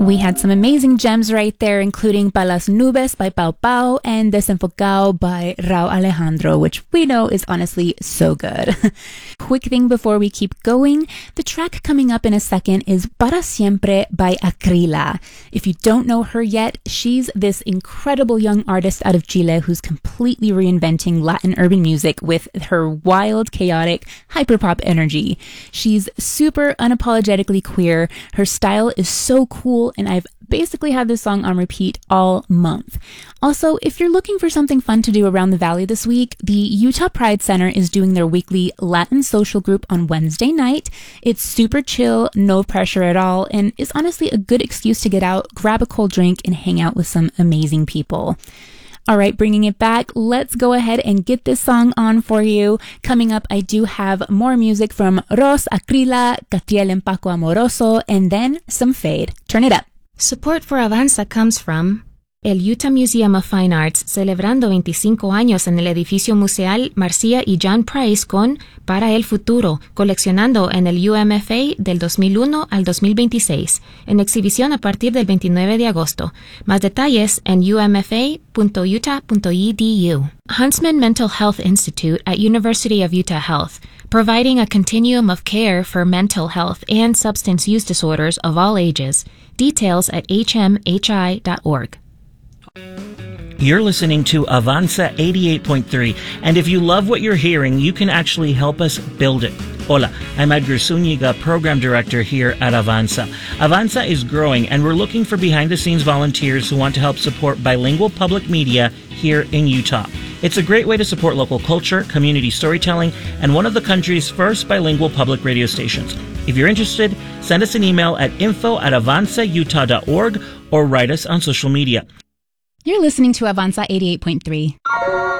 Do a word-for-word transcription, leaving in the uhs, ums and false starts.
We had some amazing gems right there, including Pa las Nubes by Pau Pau and Desenfocado by Rauw Alejandro, which we know is honestly so good. Quick thing before we keep going, the track coming up in a second is Para Siempre by Acrila. If you don't know her yet, she's this incredible young artist out of Chile who's completely reinventing Latin urban music with her wild, chaotic, hyperpop energy. She's super unapologetically queer. Her style is so cool, and I've basically had this song on repeat all month. Also, if you're looking for something fun to do around the Valley this week, the Utah Pride Center is doing their weekly Latin social group on Wednesday night. It's super chill, no pressure at all, and is honestly a good excuse to get out, grab a cold drink, and hang out with some amazing people. All right, bringing it back, let's go ahead and get this song on for you. Coming up, I do have more music from Ros, Acrila, Catriel and Paco Amoroso, and then some Fade. Turn it up. Support for Avanza comes from el Utah Museum of Fine Arts, celebrando veinticinco años en el edificio museal Marcia y John Price con Para el Futuro, coleccionando en el U M F A del dos mil uno al dos mil veintiséis, en exhibición a partir del veintinueve de agosto. Más detalles en u m f a punto utah punto e d u. Huntsman Mental Health Institute at University of Utah Health, providing a continuum of care for mental health and substance use disorders of all ages. Details at h m h i dot org. You're listening to Avanza eighty-eight point three, and if you love what you're hearing, you can actually help us build it. Hola, I'm Edgar Zúñiga, Program Director here at Avanza. Avanza is growing, and we're looking for behind-the-scenes volunteers who want to help support bilingual public media here in Utah. It's a great way to support local culture, community storytelling, and one of the country's first bilingual public radio stations. If you're interested, send us an email at info at avanza utah dot org or write us on social media. You're listening to Avanza eighty-eight point three.